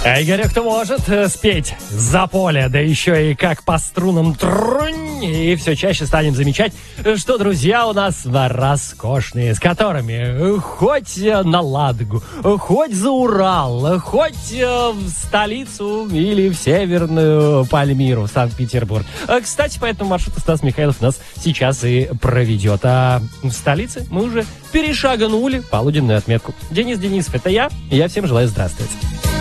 А Игорек-то может спеть за поле, да еще и как по струнам трунь. И все чаще станем замечать, что друзья у нас роскошные, с которыми хоть на Ладогу, хоть за Урал, хоть в столицу или в Северную Пальмиру, Санкт-Петербург. Кстати, по этому маршруту Стас Михайлов нас сейчас и проведет. А в столице мы уже перешагнули полуденную отметку. Денис Денисов, это я, и я всем желаю здравствовать.